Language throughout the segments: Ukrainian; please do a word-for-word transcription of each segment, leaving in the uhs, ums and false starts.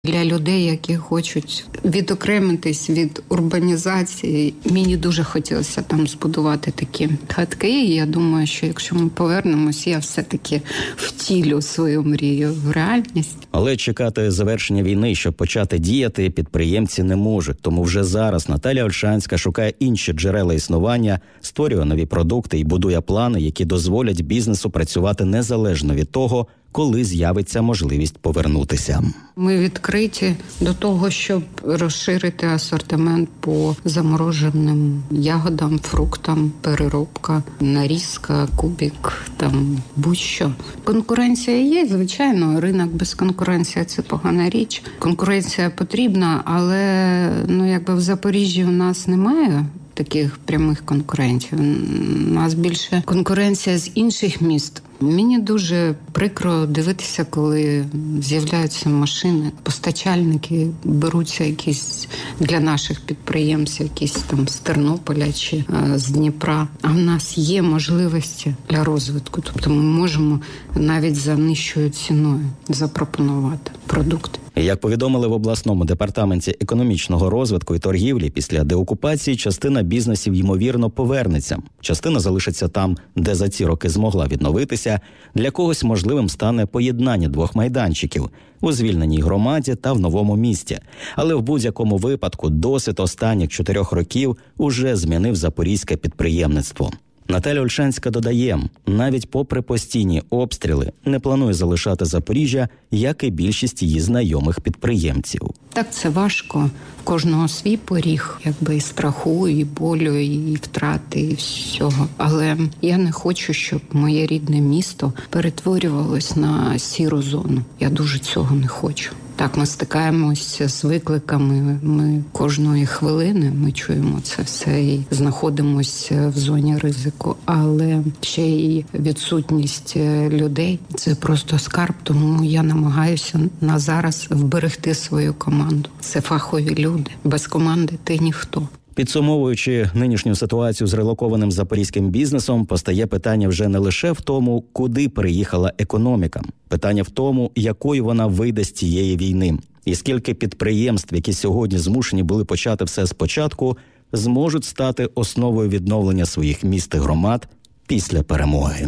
Для людей, які хочуть відокремитись від урбанізації, мені дуже хотілося там збудувати такі хатки. І я думаю, що якщо ми повернемось, я все-таки втілю свою мрію в реальність. Але чекати завершення війни, щоб почати діяти, підприємці не можуть. Тому вже зараз Наталя Ольшанська шукає інші джерела існування, створює нові продукти і будує плани, які дозволять бізнесу працювати незалежно від того, коли з'явиться можливість повернутися. Ми відкриті до того, щоб розширити асортимент по замороженим ягодам, фруктам, переробка, нарізка, кубик, там будь-що. Конкуренція є, звичайно, ринок без конкуренції – це погана річ. Конкуренція потрібна, але ну якби в Запоріжжі у нас немає таких прямих конкурентів. У нас більше конкуренція з інших міст. Мені дуже прикро дивитися, коли з'являються машини, постачальники беруться якісь для наших підприємців, якісь там з Тернополя чи а, з Дніпра. А в нас є можливості для розвитку. Тобто ми можемо навіть за нижчою ціною запропонувати продукти. Як повідомили в обласному департаменті економічного розвитку і торгівлі, після деокупації частина бізнесів, ймовірно, повернеться. Частина залишиться там, де за ці роки змогла відновитися. Для когось можливим стане поєднання двох майданчиків – у звільненій громаді та в новому місті. Але в будь-якому випадку досвід останніх чотирьох років уже змінив запорізьке підприємництво. Наталя Ольшанська додає, навіть попри постійні обстріли, не планує залишати Запоріжжя, як і більшість її знайомих підприємців. Так, це важко. В кожного свій поріг, якби і страху, і болю, і втрати, і всього. Але я не хочу, щоб моє рідне місто перетворювалось на сіру зону. Я дуже цього не хочу. Так, ми стикаємося з викликами, ми кожної хвилини, ми чуємо це все і знаходимося в зоні ризику. Але ще й відсутність людей – це просто скарб, тому я намагаюся на зараз вберегти свою команду. Це фахові люди. Без команди ти ніхто. Підсумовуючи нинішню ситуацію з релокованим запорізьким бізнесом, постає питання вже не лише в тому, куди переїхала економіка. Питання в тому, якою вона вийде з цієї війни. І скільки підприємств, які сьогодні змушені були почати все спочатку, зможуть стати основою відновлення своїх міст і громад після перемоги.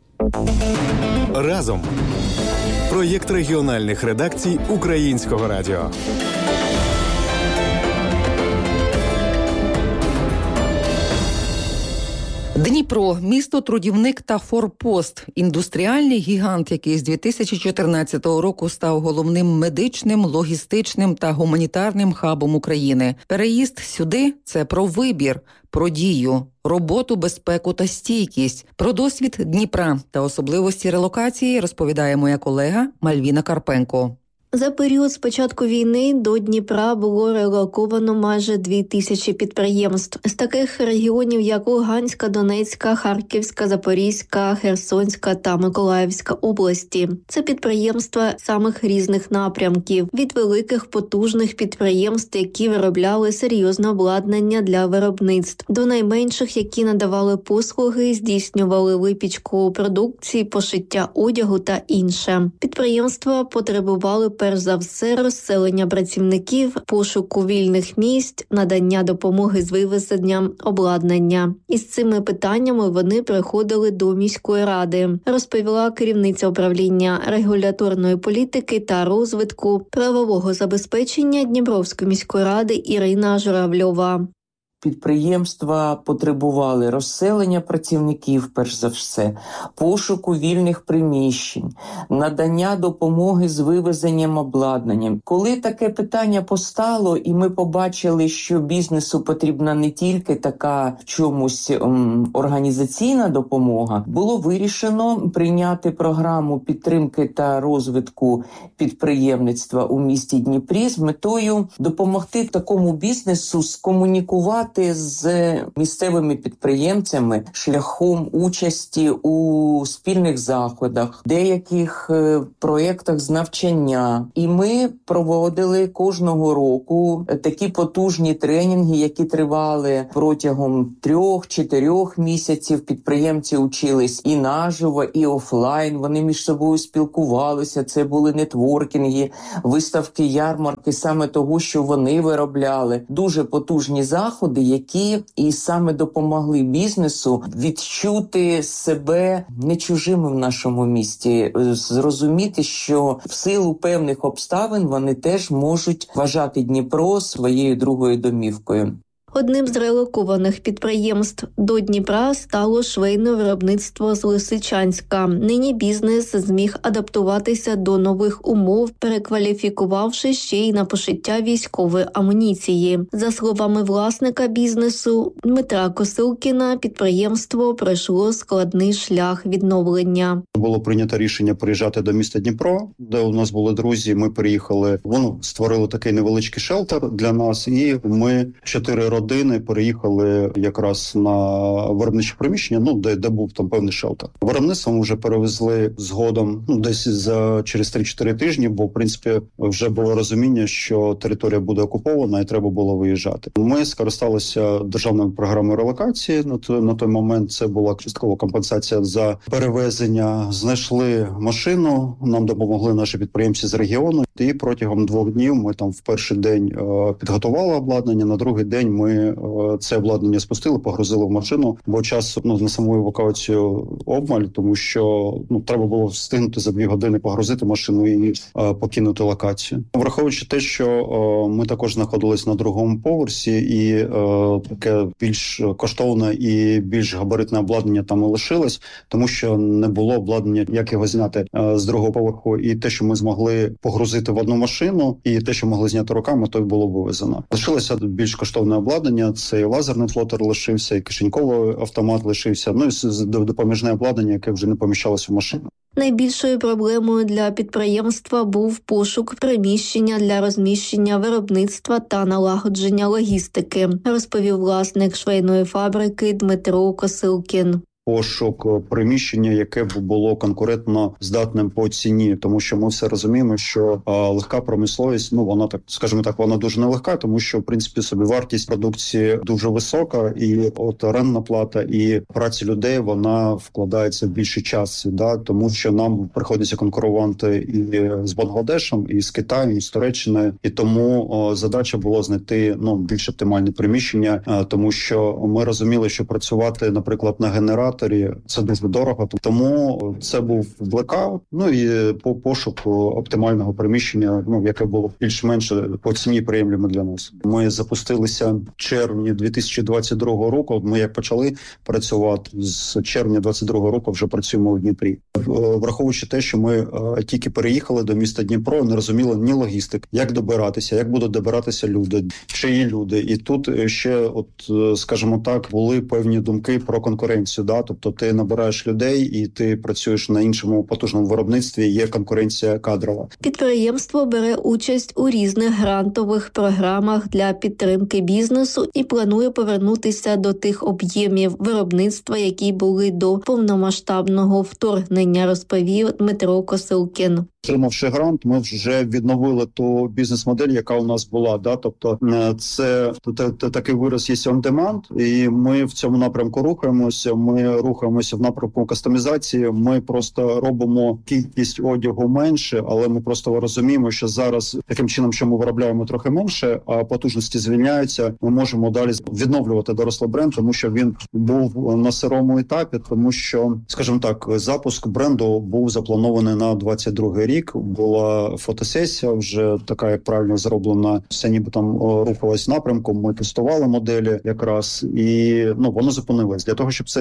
Разом. Проєкт регіональних редакцій Українського радіо. Дніпро – місто трудівник та форпост. Індустріальний гігант, який з дві тисячі чотирнадцятого року став головним медичним, логістичним та гуманітарним хабом України. Переїзд сюди – це про вибір, про дію, роботу, безпеку та стійкість. Про досвід Дніпра та особливості релокації розповідає моя колега Мальвіна Карпенко. За період з початку війни до Дніпра було релоковано майже дві тисячі підприємств. З таких регіонів, як Луганська, Донецька, Харківська, Запорізька, Херсонська та Миколаївська області. Це підприємства самих різних напрямків. Від великих потужних підприємств, які виробляли серйозне обладнання для виробництв, до найменших, які надавали послуги, здійснювали випічку продукції, пошиття одягу та інше. Підприємства потребували перш за все розселення працівників, пошуку вільних місць, надання допомоги з вивезенням обладнання. Із цими питаннями вони приходили до міської ради, розповіла керівниця управління регуляторної політики та розвитку правового забезпечення Дніпровської міської ради Ірина Журавльова. Підприємства потребували розселення працівників, перш за все, пошуку вільних приміщень, надання допомоги з вивезенням обладнання. Коли таке питання постало, і ми побачили, що бізнесу потрібна не тільки така в чомусь ем, організаційна допомога, було вирішено прийняти програму підтримки та розвитку підприємництва у місті Дніпрі з метою допомогти такому бізнесу скомунікувати співпрацювати з місцевими підприємцями шляхом участі у спільних заходах, деяких проєктах з навчання. І ми проводили кожного року такі потужні тренінги, які тривали протягом трьох-чотирьох місяців. Підприємці учились і наживо, і офлайн. Вони між собою спілкувалися. Це були нетворкінги, виставки, ярмарки саме того, що вони виробляли. Дуже потужні заходи, які і саме допомогли бізнесу відчути себе не чужими в нашому місті, зрозуміти, що в силу певних обставин вони теж можуть вважати Дніпро своєю другою домівкою. Одним з релокованих підприємств до Дніпра стало швейне виробництво з Лисичанська. Нині бізнес зміг адаптуватися до нових умов, перекваліфікувавши ще й на пошиття військової амуніції. За словами власника бізнесу Дмитра Косилкіна, підприємство пройшло складний шлях відновлення. Було прийнято рішення приїжджати до міста Дніпро, де у нас були друзі. Ми приїхали, вони створили такий невеличкий шелтер для нас, і ми чотири родини переїхали якраз на виробниче приміщення, ну де, де був там певний шелтер. Виробництво ми вже перевезли згодом, ну десь за через три-чотири тижні, бо в принципі вже було розуміння, що територія буде окупована і треба було виїжджати. Ми скористалися державною програмою релокації. На той, на той момент це була часткова компенсація за перевезення. Знайшли машину, нам допомогли наші підприємці з регіону, і протягом двох днів ми там в перший день е, підготували обладнання, на другий день ми е, це обладнання спустили, погрузили в машину, бо час ну, на саму евакуацію обмаль, тому що ну, треба було встигнути за дві години погрузити машину і е, покинути локацію. Враховуючи те, що е, ми також знаходились на другому поверсі, і е, таке більш коштовне і більш габаритне обладнання там і лишилось, тому що не було обладнання, як його зняти е, з другого поверху, і те, що ми змогли погрузити в одну машину, і те, що могли зняти руками, то й було вивезено. Лишилося більш коштовне обладнання, це і лазерний плотер лишився, і кишеньковий автомат лишився, ну і допоміжне обладнання, яке вже не поміщалося в машину. Найбільшою проблемою для підприємства був пошук приміщення для розміщення виробництва та налагодження логістики, розповів власник швейної фабрики Дмитро Косилкін. Пошук приміщення, яке б було конкурентно здатним по ціні, тому що ми все розуміємо, що а, легка промисловість, ну вона так, скажімо так, вона дуже нелегка, тому що в принципі собівартість продукції дуже висока, і от орендна плата і праця людей вона вкладається в більший час, да, тому що нам приходиться конкурувати і з Бангладешем, і з Китаєм, і з Туреччиною, і тому о, задача була знайти ну більш оптимальне приміщення, а, тому що ми розуміли, що працювати, наприклад, на генераторі це дуже дорого, тому це був блекаут, ну і по пошуку оптимального приміщення, ну яке було більш-менш по ціні приємлемо для нас. Ми запустилися в червні дві тисячі двадцять другого року. Ми як почали працювати з червня двадцять другого року, вже працюємо у Дніпрі. Враховуючи те, що ми тільки переїхали до міста Дніпро, не розуміли ні логістик, як добиратися, як будуть добиратися люди, чиї люди. І тут ще, от скажімо так, були певні думки про конкуренцію. Да? Тобто ти набираєш людей і ти працюєш на іншому потужному виробництві, є конкуренція кадрова. Підприємство бере участь у різних грантових програмах для підтримки бізнесу і планує повернутися до тих об'ємів виробництва, які були до повномасштабного вторгнення, розповів Дмитро Косилкін. Отримавши грант, ми вже відновили ту бізнес-модель, яка у нас була. Да? Тобто це такий вираз є on-demand, і ми в цьому напрямку рухаємося. Ми рухаємося в напрямку кастомізації. Ми просто робимо кількість одягу менше, але ми просто розуміємо, що зараз таким чином, що ми виробляємо трохи менше, а потужності звільняються, ми можемо далі відновлювати дорослий бренд, тому що він був на сирому етапі, тому що, скажімо так, запуск бренду був запланований на двадцять другий рік. Була фотосесія, вже така, як правильно зроблена, все ніби там рухалась напрямком, ми тестували моделі якраз, і ну воно зупинилось. Для того, щоб це відновити,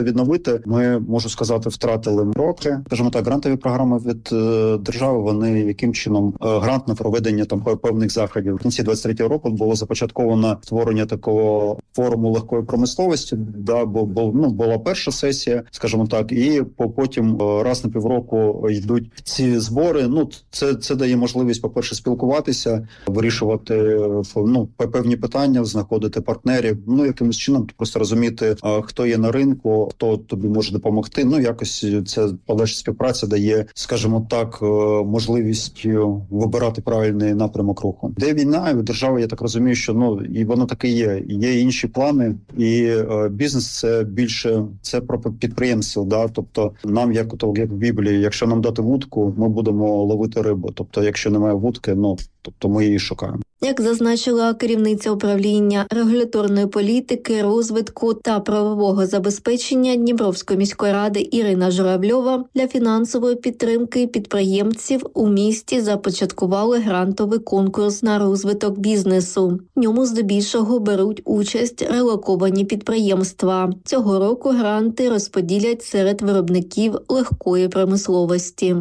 робити. Ми, можу сказати, втратили роки. Скажімо так, грантові програми від е, держави, вони яким чином е, грант на проведення там певних заходів. В кінці двадцять третього року було започатковано створення такого форуму легкої промисловості, да, бо, бо ну, була перша сесія, скажімо так, і потім е, раз на півроку йдуть ці збори. Ну, це, це дає можливість, по-перше, спілкуватися, вирішувати ну, певні питання, знаходити партнерів, ну, якимось чином просто розуміти, хто є на ринку, хто тобі може допомогти. Ну, якось ця подальша співпраця дає, скажімо так, можливість вибирати правильний напрямок руху. Де війна, і держава, я так розумію, що ну, і воно таке є. Є інші плани, і бізнес – це більше, це про підприємство, да? Тобто нам, як, як в Біблії, якщо нам дати вудку, ми будемо ловити рибу. Тобто, якщо немає вудки, ну, тобто ми її шукаємо. Як зазначила керівниця управління регуляторної політики, розвитку та правового забезпечення Дніпровської міської ради Ірина Журавльова, для фінансової підтримки підприємців у місті започаткували грантовий конкурс на розвиток бізнесу. В ньому здебільшого беруть участь релоковані підприємства. Цього року гранти розподілять серед виробників легкої промисловості.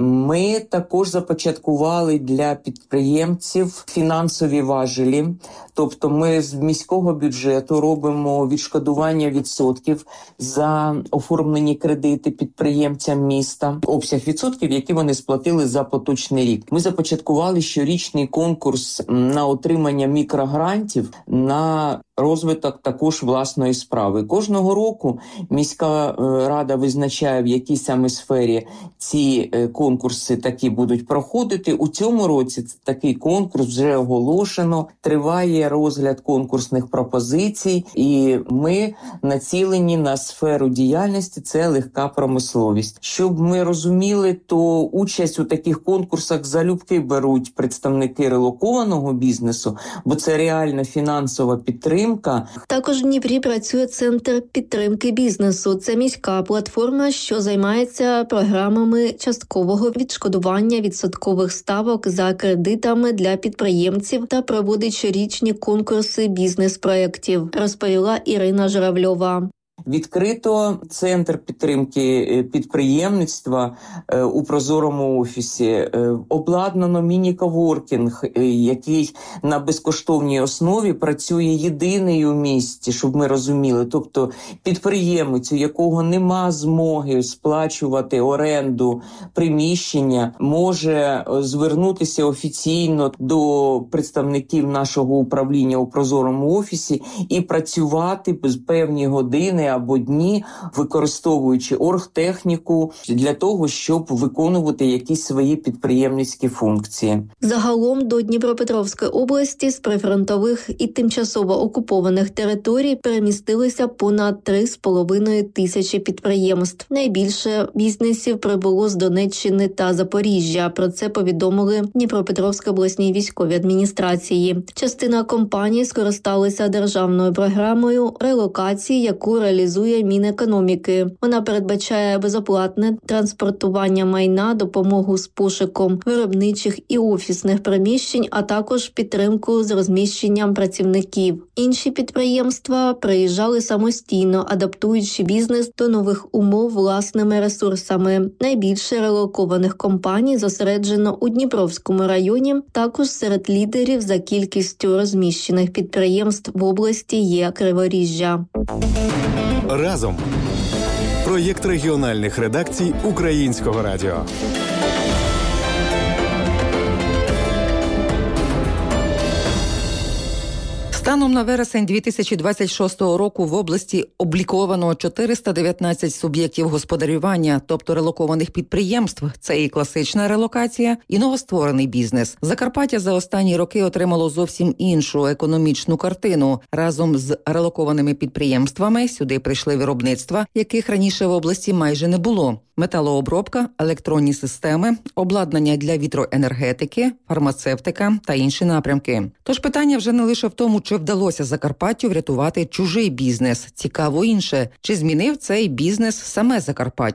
Ми також започаткували для підприємців фінансові важелі. Тобто ми з міського бюджету робимо відшкодування відсотків за оформлені кредити підприємцям міста, обсяг відсотків, які вони сплатили за поточний рік. Ми започаткували щорічний конкурс на отримання мікрогрантів на розвиток також власної справи. Кожного року міська рада визначає, в якій саме сфері ці конкурси такі будуть проходити. У цьому році такий конкурс вже оголошено, триває розгляд конкурсних пропозицій, і ми націлені на сферу діяльності – це легка промисловість. Щоб ми розуміли, то участь у таких конкурсах залюбки беруть представники релокованого бізнесу, бо це реальна фінансова підтримка. Також в Дніпрі працює Центр підтримки бізнесу. Це міська платформа, що займається програмами часткового відшкодування відсоткових ставок за кредитами для підприємців та проводить щорічні конкурси бізнес-проєктів, розповіла Ірина Журавльова. Відкрито Центр підтримки підприємництва у Прозорому офісі. Обладнано міні-коворкінг, який на безкоштовній основі працює єдиний у місті, щоб ми розуміли. Тобто підприємець, у якого нема змоги сплачувати оренду приміщення, може звернутися офіційно до представників нашого управління у Прозорому офісі і працювати без певні години або дні, використовуючи оргтехніку для того, щоб виконувати якісь свої підприємницькі функції. Загалом до Дніпропетровської області з прифронтових і тимчасово окупованих територій перемістилися понад три з половиною тисячі підприємств. Найбільше бізнесів прибуло з Донеччини та Запоріжжя. Про це повідомили Дніпропетровській обласній військовій адміністрації. Частина компаній скористалися державною програмою релокації, яку реалізує Мінекономіки. Вона передбачає безоплатне транспортування майна, допомогу з пошуком виробничих і офісних приміщень, а також підтримку з розміщенням працівників. Інші підприємства приїжджали самостійно, адаптуючи бізнес до нових умов власними ресурсами. Найбільше релокованих компаній зосереджено у Дніпровському районі. Також серед лідерів за кількістю розміщених підприємств в області є Криворіжжя. Разом. Проєкт регіональних редакцій Українського радіо. Станом на вересень дві тисячі двадцять шостого року в області обліковано чотириста дев'ятнадцять суб'єктів господарювання, тобто релокованих підприємств. Це і класична релокація, і новостворений бізнес. Закарпаття за останні роки отримало зовсім іншу економічну картину. Разом з релокованими підприємствами сюди прийшли виробництва, яких раніше в області майже не було. Металообробка, електронні системи, обладнання для вітроенергетики, фармацевтика та інші напрямки. Тож питання вже не лише в тому, чи вдалося Закарпаттю врятувати чужий бізнес. Цікаво інше, чи змінив цей бізнес саме Закарпаття.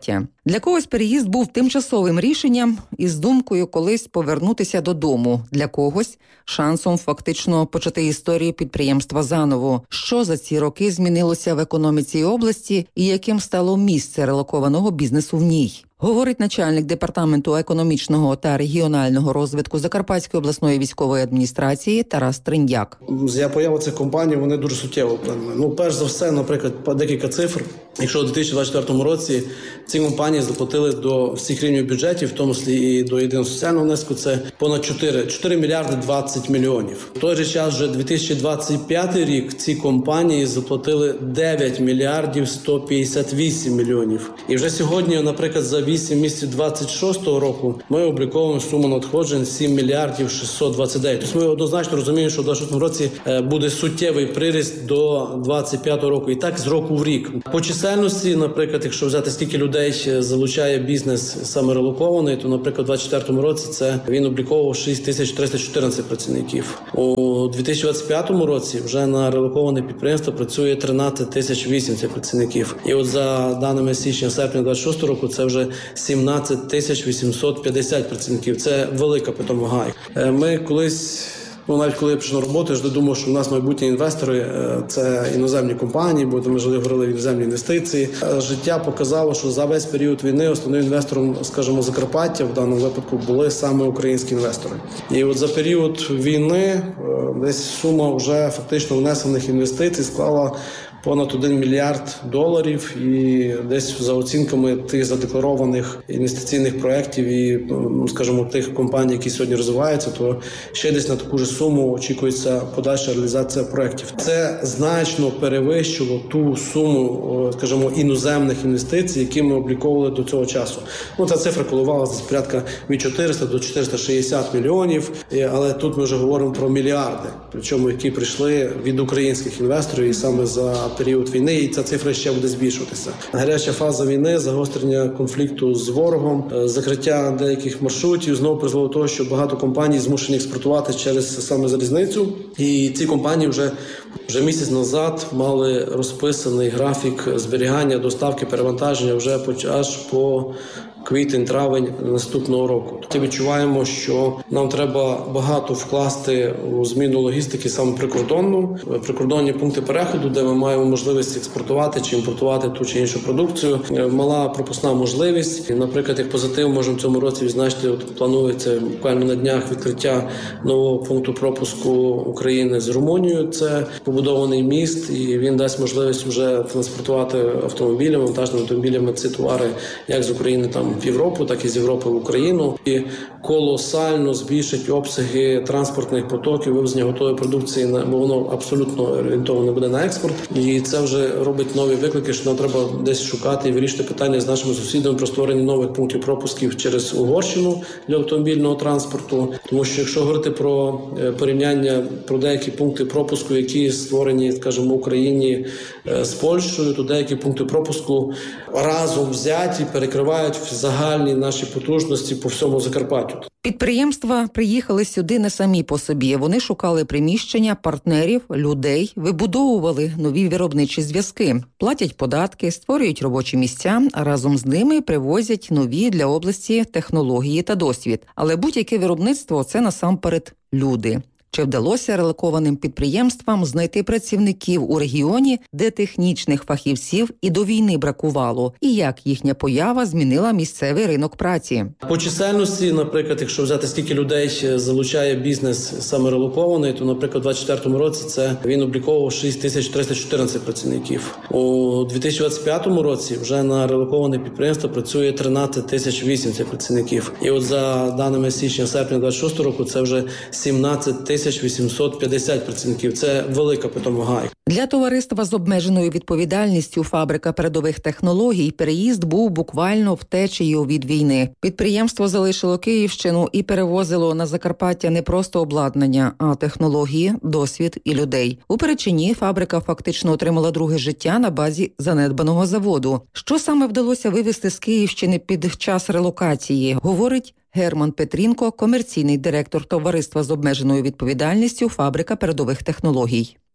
Для когось переїзд був тимчасовим рішенням із думкою колись повернутися додому. Для когось – шансом фактично почати історію підприємства заново. Що за ці роки змінилося в економіці області і яким стало місце релокованого бізнесу в ній? Говорить начальник департаменту економічного та регіонального розвитку Закарпатської обласної військової адміністрації Тарас Триндяк. За появу цих компаній вони дуже суттєво вплинули. Ну, перш за все, наприклад, декілька цифр. Якщо у дві тисячі двадцять четвертому році ці компанії заплатили до всіх рівнів бюджетів, в тому числі і до єдиного соціального внеску, це понад чотири мільярди двадцять мільйонів. В той же час вже дві тисячі двадцять п'ятий рік ці компанії заплатили дев'ять мільярдів сто п'ятдесят вісім мільйонів. І вже сьогодні, наприклад, за вісім місяців двадцять шостого року ми обліковуємо суму надходжень сім мільярдів шістсот двадцять дев'ять. Тобто ми однозначно розуміємо, що в двадцять шостому році буде суттєвий приріст до двадцять п'ятого року. І так з року в рік. По чисельності, наприклад, якщо взяти скільки людей залучає бізнес саме релокований, то, наприклад, у двадцять четвертому році це він обліковував шість тисяч триста чотирнадцять працівників. У дві тисячі двадцять п'ятому році вже на релоковане підприємство працює тринадцять тисяч вісімдесят працівників. І от за даними січня-серпня двадцять шостого року це вже сімнадцять тисяч вісімсот п'ятдесят працівників. Це велика допомога. Ми колись, ну, навіть коли я пішов на роботу, я ж думав, що в нас майбутні інвестори – це іноземні компанії, бо ми жили, говорили іноземні інвестиції. Життя показало, що за весь період війни основним інвестором, скажімо, Закарпаття в даному випадку були саме українські інвестори. І от за період війни десь сума вже фактично внесених інвестицій склала понад один мільярд доларів, і десь за оцінками тих задекларованих інвестиційних проєктів і, скажімо, тих компаній, які сьогодні розвиваються, то ще десь на таку ж суму очікується подальша реалізація проєктів. Це значно перевищило ту суму, скажімо, іноземних інвестицій, які ми обліковували до цього часу. Ну, ця цифра коливалася з порядка від чотириста до чотириста шістдесят мільйонів, але тут ми вже говоримо про мільярди, причому які прийшли від українських інвесторів і саме за період війни, і ця цифра ще буде збільшуватися. Гаряча фаза війни, загострення конфлікту з ворогом, закриття деяких маршрутів знову призвело до того, що багато компаній змушені експортувати через саме залізницю. І ці компанії вже вже місяць назад мали розписаний графік зберігання, доставки, перевантаження вже аж по квітень-травень наступного року. Тобто відчуваємо, що нам треба багато вкласти у зміну логістики саме прикордонну, прикордонні пункти переходу, де ми маємо можливість експортувати чи імпортувати ту чи іншу продукцію. Мала пропускна можливість. Наприклад, як позитив можемо в цьому році відзначити, от планується буквально на днях відкриття нового пункту пропуску України з Румунією. Це побудований міст, і він дасть можливість вже транспортувати автомобілями, вантажними автомобілями ці товари як з України там в Європу, так і з Європи в Україну. І колосально збільшить обсяги транспортних потоків, вивезення готової продукції, бо воно абсолютно орієнтовано буде на експорт. І це вже робить нові виклики, що нам треба десь шукати і вирішити питання з нашими сусідами про створення нових пунктів пропусків через Угорщину для автомобільного транспорту. Тому що якщо говорити про порівняння про деякі пункти пропуску, які створені, скажімо, в Україні з Польщею, то деякі пункти пропуску разом взяті перекривають загальні наші потужності по всьому Закарпаттю. Підприємства приїхали сюди не самі по собі. Вони шукали приміщення, партнерів, людей, вибудовували нові виробничі зв'язки, платять податки, створюють робочі місця, а разом з ними привозять нові для області технології та досвід. Але будь-яке виробництво – це насамперед люди. Чи вдалося релокованим підприємствам знайти працівників у регіоні, де технічних фахівців і до війни бракувало? І як їхня поява змінила місцевий ринок праці? По чисельності, наприклад, якщо взяти скільки людей залучає бізнес саме релокований, то, наприклад, у двадцять четвертому році це він обліковував шість тисяч триста чотирнадцять працівників. У дві тисячі двадцять п'ятому році вже на релоковане підприємство працює тринадцять тисяч вісімдесят працівників. І от за даними січня-серпня двадцять шостого року це вже сімнадцять тисяч вісімсот п'ятдесят працівників. Це велика допомога. Для товариства з обмеженою відповідальністю «Фабрика передових технологій» переїзд був буквально втечею від війни. Підприємство залишило Київщину і перевозило на Закарпаття не просто обладнання, а технології, досвід і людей. У Перечині фабрика фактично отримала друге життя на базі занедбаного заводу. Що саме вдалося вивезти з Київщини під час релокації, говорить Герман Петрінко, комерційний директор товариства з обмеженою відповідальністю «Фабрика передових технологій».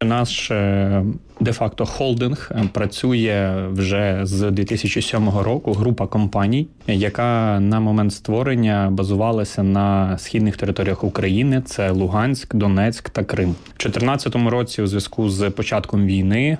Наш де-факто холдинг працює вже з дві тисячі сьомого року, група компаній, яка на момент створення базувалася на східних територіях України. Це Луганськ, Донецьк та Крим. У дві тисячі чотирнадцятому році у зв'язку з початком війни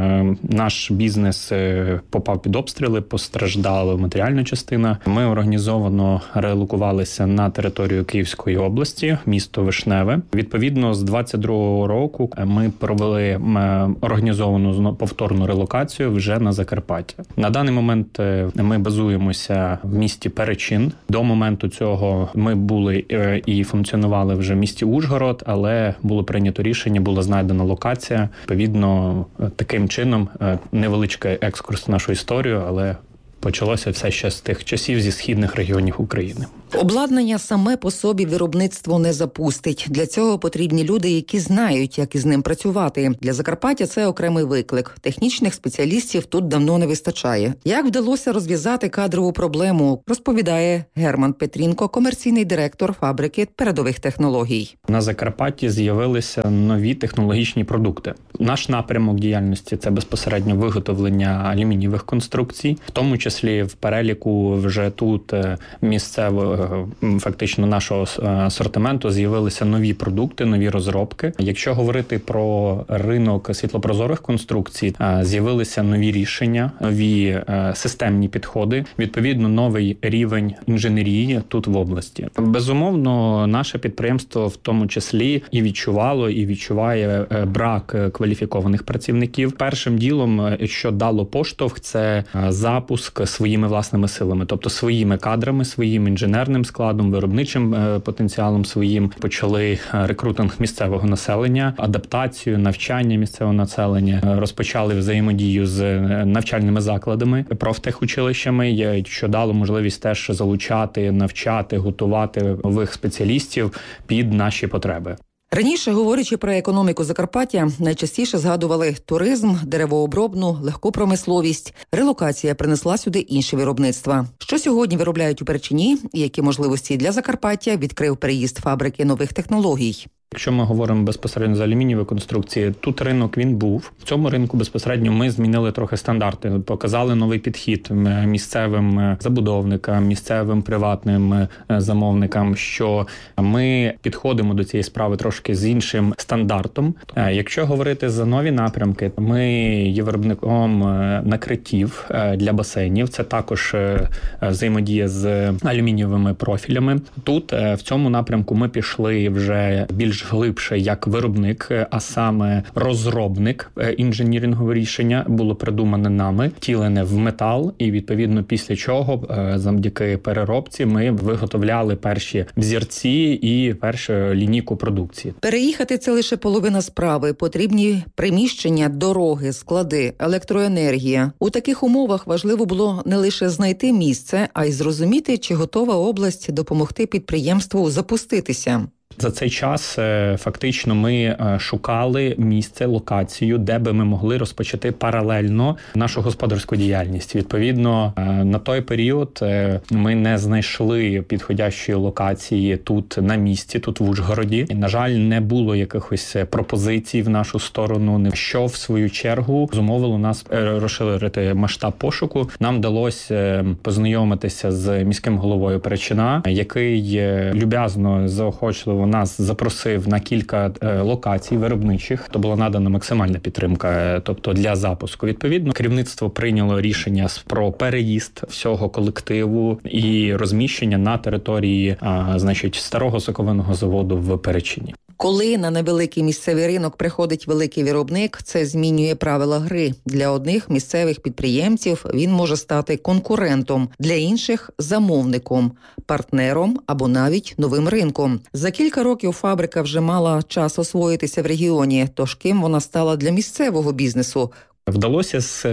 наш бізнес попав під обстріли, постраждала матеріальна частина. Ми організовано релокувалися на територію Київської області, місто Вишневе. Відповідно, з двадцять другого року ми провели організовану повторну релокацію вже на Закарпаття. На даний момент ми базуємося в місті Перечин. До моменту цього ми були і функціонували вже в місті Ужгород, але було прийнято рішення, була знайдена локація. Відповідно, таким чином, невеличкий екскурс в нашу історію, але почалося все ще з тих часів зі східних регіонів України. Обладнання саме по собі виробництво не запустить. Для цього потрібні люди, які знають, як із ним працювати. Для Закарпаття це окремий виклик. Технічних спеціалістів тут давно не вистачає. Як вдалося розв'язати кадрову проблему, розповідає Герман Петрінко, комерційний директор фабрики передових технологій. На Закарпатті з'явилися нові технологічні продукти. Наш напрямок діяльності – це безпосередньо виготовлення алюмінієвих конструкцій, в тому числі в переліку вже тут місцевого фактично нашого асортименту з'явилися нові продукти, нові розробки. Якщо говорити про ринок світлопрозорих конструкцій, з'явилися нові рішення, нові системні підходи, відповідно новий рівень інженерії тут в області. Безумовно, наше підприємство в тому числі і відчувало, і відчуває брак кваліфікованих працівників. Першим ділом, що дало поштовх, це запуск своїми власними силами, тобто своїми кадрами, своїм інженерним складом, виробничим потенціалом своїм. Почали рекрутинг місцевого населення, адаптацію, навчання місцевого населення, розпочали взаємодію з навчальними закладами, профтехучилищами, що дало можливість теж залучати, навчати, готувати нових спеціалістів під наші потреби. Раніше, говорячи про економіку Закарпаття, найчастіше згадували туризм, деревообробну, легку промисловість. Релокація принесла сюди інші виробництва. Що сьогодні виробляють у Перечині і які можливості для Закарпаття відкрив переїзд фабрики нових технологій? Якщо ми говоримо безпосередньо за алюмінієві конструкції, тут ринок він був. В цьому ринку безпосередньо ми змінили трохи стандарти, показали новий підхід місцевим забудовникам, місцевим приватним замовникам, що ми підходимо до цієї справи трошки з іншим стандартом. Якщо говорити за нові напрямки, ми є виробником накриттів для басейнів. Це також взаємодія з алюмінієвими профілями. Тут в цьому напрямку ми пішли вже більш глибше як виробник, а саме розробник інженірингового рішення було придумане нами, втілене в метал, і відповідно після чого завдяки переробці ми виготовляли перші взірці і першу лінійку продукції. Переїхати – це лише половина справи. Потрібні приміщення, дороги, склади, електроенергія. У таких умовах важливо було не лише знайти місце, а й зрозуміти, чи готова область допомогти підприємству запуститися. За цей час фактично ми шукали місце, локацію, де би ми могли розпочати паралельно нашу господарську діяльність. Відповідно, на той період ми не знайшли підходящої локації тут на місці, тут в Ужгороді. І, на жаль, не було якихось пропозицій в нашу сторону, що в свою чергу зумовило нас розширити масштаб пошуку. Нам вдалося познайомитися з міським головою Перечина, який люб'язно, заохочливо нас запросив на кілька локацій виробничих, то була надана максимальна підтримка, тобто для запуску. Відповідно, керівництво прийняло рішення про переїзд всього колективу і розміщення на території, а, значить, старого соковинного заводу в Перечині. Коли на невеликий місцевий ринок приходить великий виробник, це змінює правила гри. Для одних місцевих підприємців він може стати конкурентом, для інших – замовником, партнером або навіть новим ринком. За кілька років фабрика вже мала час освоїтися в регіоні, тож ким вона стала для місцевого бізнесу? Вдалося з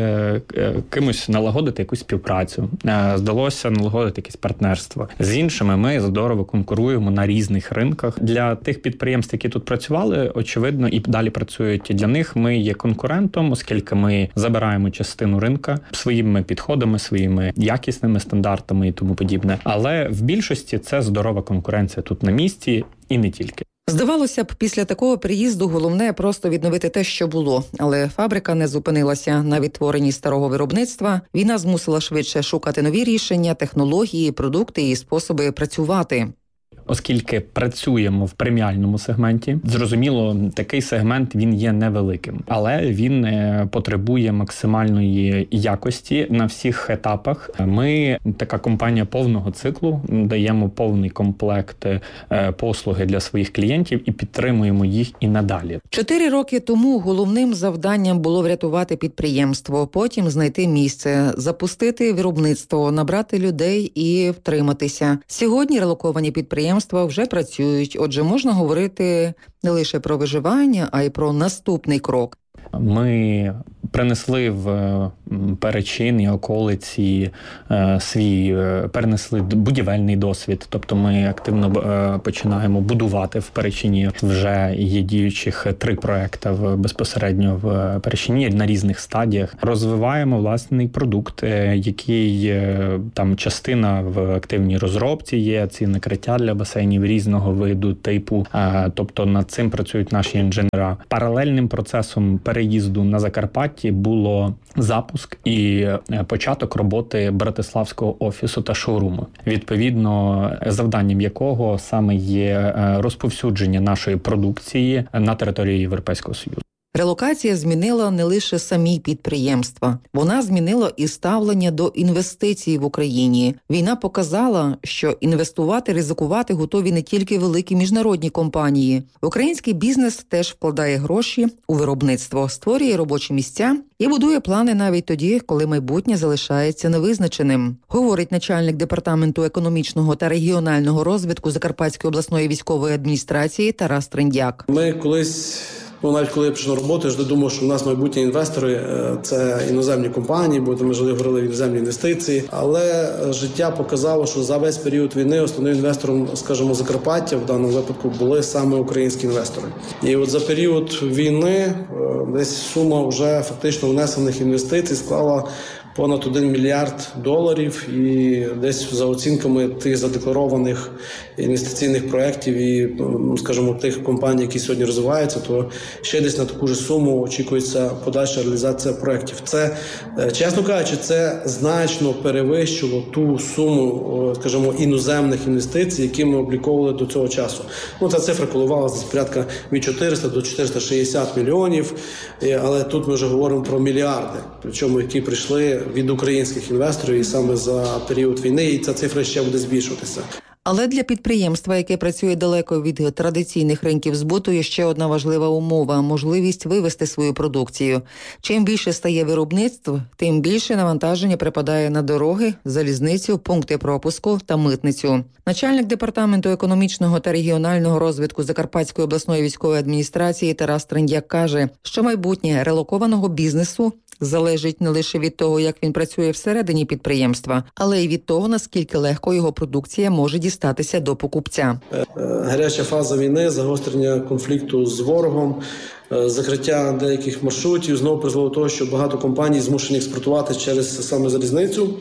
кимось налагодити якусь співпрацю, вдалося налагодити якесь партнерство. З іншими ми здорово конкуруємо на різних ринках. Для тих підприємств, які тут працювали, очевидно, і далі працюють, для них ми є конкурентом, оскільки ми забираємо частину ринка своїми підходами, своїми якісними стандартами і тому подібне. Але в більшості це здорова конкуренція тут на місці і не тільки. Здавалося б, після такого приїзду головне просто відновити те, що було. Але фабрика не зупинилася на відтворенні старого виробництва. Війна змусила швидше шукати нові рішення, технології, продукти і способи працювати. Оскільки працюємо в преміальному сегменті, зрозуміло, такий сегмент він є невеликим, але він потребує максимальної якості на всіх етапах. Ми, така компанія повного циклу, даємо повний комплект послуги для своїх клієнтів і підтримуємо їх і надалі. Чотири роки тому головним завданням було врятувати підприємство, потім знайти місце, запустити виробництво, набрати людей і втриматися. Сьогодні релоковані підприємства вже працюють, отже, можна говорити не лише про виживання, а й про наступний крок. Ми принесли в Перечин і околиці свій, перенесли будівельний досвід. Тобто ми активно починаємо будувати в Перечині. Вже є діючих три проекти безпосередньо в Перечині на різних стадіях. Розвиваємо власний продукт, який там частина в активній розробці є, ці накриття для басейнів різного виду, типу. Тобто над цим працюють наші інженери. Паралельним процесом переїзду на Закарпатті було запуск і початок роботи братиславського офісу та шоуруму, відповідно завданням якого саме є розповсюдження нашої продукції на території Європейського Союзу. Релокація змінила не лише самі підприємства. Вона змінила і ставлення до інвестицій в Україні. Війна показала, що інвестувати, ризикувати готові не тільки великі міжнародні компанії. Український бізнес теж вкладає гроші у виробництво, створює робочі місця і будує плани навіть тоді, коли майбутнє залишається невизначеним. Говорить начальник департаменту економічного та регіонального розвитку Закарпатської обласної військової адміністрації Тарас Триндяк. Ми колись... Ну, навіть коли я пішов на роботу, я ж думав, що в нас майбутні інвестори – це іноземні компанії, бо ми ж говорили іноземні інвестиції. Але життя показало, що за весь період війни основним інвестором, скажімо, Закарпаття в даному випадку були саме українські інвестори. І от за період війни десь сума вже фактично внесених інвестицій склала понад один мільярд доларів, і десь за оцінками тих задекларованих інвестиційних проєктів і, скажімо, тих компаній, які сьогодні розвиваються, то ще десь на таку ж суму очікується подальша реалізація проєктів. Це, чесно кажучи, це значно перевищило ту суму, скажімо, іноземних інвестицій, які ми обліковували до цього часу. Ну, ця цифра коливалася з порядка від чотириста до чотириста шістдесят мільйонів, але тут ми вже говоримо про мільярди, причому які прийшли від українських інвесторів і саме за період війни, і ця цифра ще буде збільшуватися. Але для підприємства, яке працює далеко від традиційних ринків збуту, є ще одна важлива умова – можливість вивести свою продукцію. Чим більше стає виробництв, тим більше навантаження припадає на дороги, залізницю, пункти пропуску та митницю. Начальник департаменту економічного та регіонального розвитку Закарпатської обласної військової адміністрації Тарас Триндяк каже, що майбутнє релокованого бізнесу залежить не лише від того, як він працює всередині підприємства, але й від того, наскільки легко його продукція може дістатися до покупця. Гаряча фаза війни, загострення конфлікту з ворогом, закриття деяких маршрутів знову призвело до того, що багато компаній змушені експортувати через саме залізницю.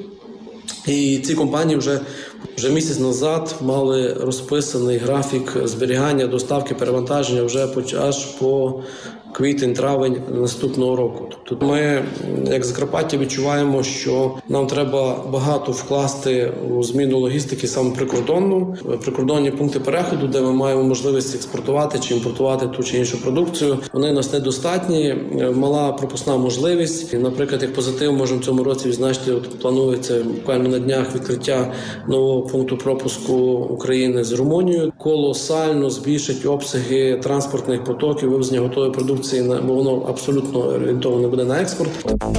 І ці компанії вже, вже місяць назад мали розписаний графік зберігання, доставки, перевантаження вже аж по квітень-травень наступного року. Тобто ми, як Закарпаття, відчуваємо, що нам треба багато вкласти у зміну логістики саме прикордонну, прикордонні пункти переходу, де ми маємо можливість експортувати чи імпортувати ту чи іншу продукцію. Вони у нас недостатні, мала пропускна можливість. Наприклад, як позитив можемо в цьому році відзначити, от планується буквально на днях відкриття нового пункту пропуску України з Румунією. Колосально збільшить обсяги транспортних потоків, вивезення готової продукції, бо воно абсолютно орієнтоване буде на експорт.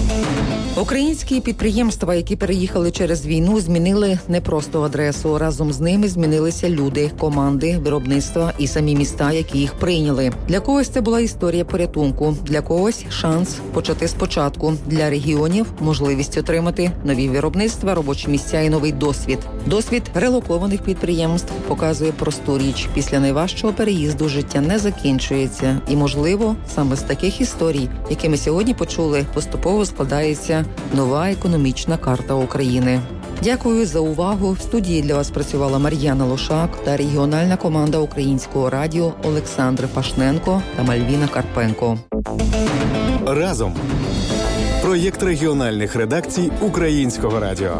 Українські підприємства, які переїхали через війну, змінили не просто адресу. Разом з ними змінилися люди, команди, виробництва і самі міста, які їх прийняли. Для когось це була історія порятунку, для когось шанс почати спочатку. Для регіонів можливість отримати нові виробництва, робочі місця і новий досвід. Досвід релокованих підприємств показує просту річ. Після найважчого переїзду життя не закінчується. І, можливо, саме з таких історій, які ми сьогодні почули, поступово складається нова економічна карта України. Дякую за увагу. В студії для вас працювала Мар'яна Лошак та регіональна команда Українського радіо Олександр Пашненко та Мальвіна Карпенко. Разом. Проєкт регіональних редакцій Українського радіо.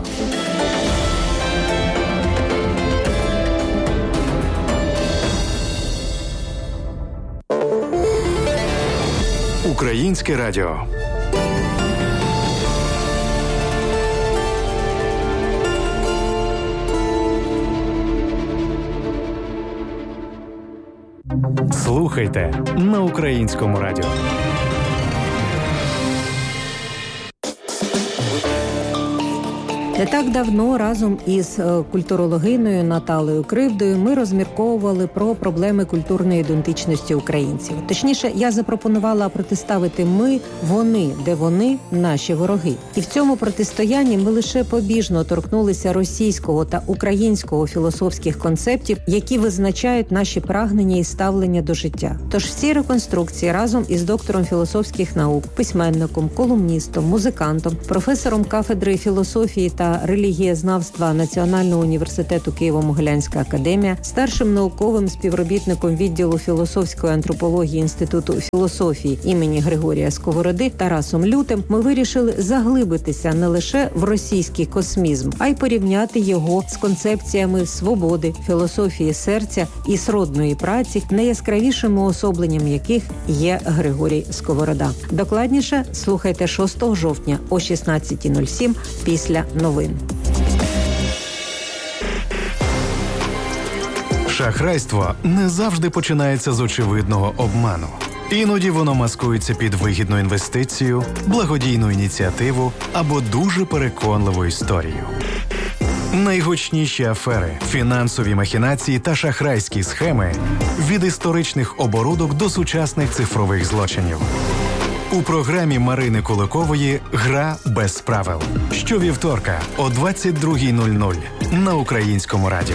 Українське радіо. Слухайте на Українському радіо. Не так давно разом із культурологиною Наталею Кривдою ми розмірковували про проблеми культурної ідентичності українців. Точніше, я запропонувала протиставити ми, вони, де вони, наші вороги. І в цьому протистоянні ми лише побіжно торкнулися російського та українського філософських концептів, які визначають наші прагнення і ставлення до життя. Тож в цій реконструкції разом із доктором філософських наук, письменником, колумністом, музикантом, професором кафедри філософії та релігієзнавства Національного університету Києво-Могилянська академія, старшим науковим співробітником відділу філософської антропології Інституту філософії імені Григорія Сковороди Тарасом Лютим ми вирішили заглибитися не лише в російський космізм, а й порівняти його з концепціями свободи, філософії серця і сродної праці, найяскравішим уособленням яких є Григорій Сковорода. Докладніше слухайте шостого жовтня о шістнадцята нуль сім після новин. Шахрайство не завжди починається з очевидного обману. Іноді воно маскується під вигідну інвестицію, благодійну ініціативу або дуже переконливу історію. Найгучніші афери, фінансові махінації та шахрайські схеми від історичних оборудок до сучасних цифрових злочинів. У програмі Марини Куликової «Гра без правил». Щовівторка о двадцять друга нуль нуль на Українському радіо.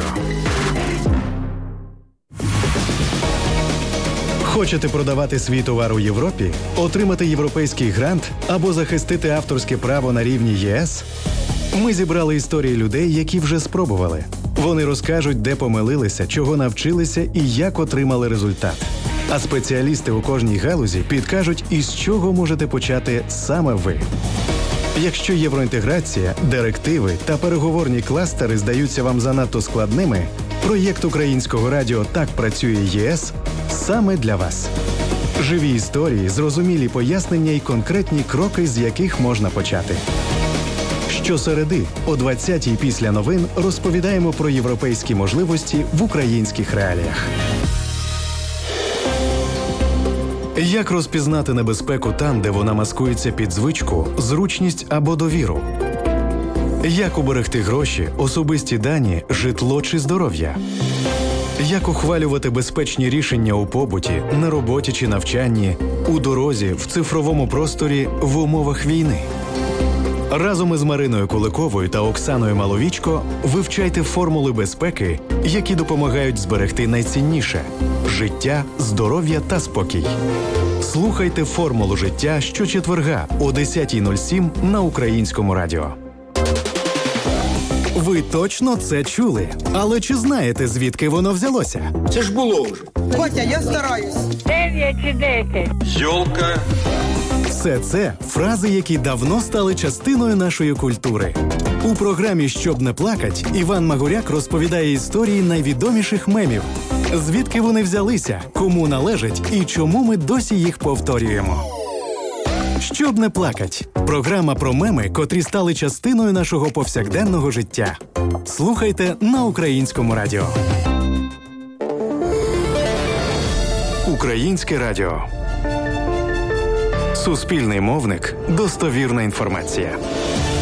Хочете продавати свій товар у Європі, отримати європейський грант або захистити авторське право на рівні ЄС? Ми зібрали історії людей, які вже спробували. Вони розкажуть, де помилилися, чого навчилися і як отримали результат. А спеціалісти у кожній галузі підкажуть, із чого можете почати саме ви. Якщо євроінтеграція, директиви та переговорні кластери здаються вам занадто складними, проєкт Українського радіо «Так працює ЄС» саме для вас. Живі історії, зрозумілі пояснення і конкретні кроки, з яких можна почати. Щосереди о двадцятій після новин розповідаємо про європейські можливості в українських реаліях. Як розпізнати небезпеку там, де вона маскується під звичку, зручність або довіру? Як уберегти гроші, особисті дані, житло чи здоров'я? Як ухвалювати безпечні рішення у побуті, на роботі чи навчанні, у дорозі, в цифровому просторі, в умовах війни? Разом із Мариною Куликовою та Оксаною Маловічко вивчайте формули безпеки, які допомагають зберегти найцінніше – життя, здоров'я та спокій. Слухайте «Формулу життя» щочетверга о десята нуль сім на Українському радіо. Ви точно це чули? Але чи знаєте, звідки воно взялося? Це ж було вже. Котя, я стараюсь. Дев'ять чи десять. Йолка. Все це фрази, які давно стали частиною нашої культури. У програмі «Щоб не плакать» Іван Магуряк розповідає історії найвідоміших мемів. Звідки вони взялися, кому належать і чому ми досі їх повторюємо. «Щоб не плакать» – програма про меми, котрі стали частиною нашого повсякденного життя. Слухайте на Українському радіо. Українське радіо. Суспільний мовник. Достовірна інформація.